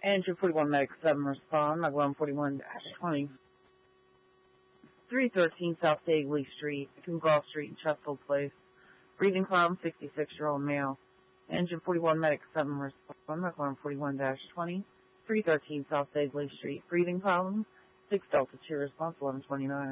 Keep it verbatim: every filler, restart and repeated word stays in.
Engine forty-one Medic seven respond, like one forty-one twenty. three thirteen South Dagley Street, between Gulf Street and Chesterfield Place. Breathing problem, sixty-six-year-old male. Engine forty-one Medic seven respond, like one forty-one twenty. three thirteen South Dagley Street. Breathing problem, six Delta two response, eleven twenty-nine.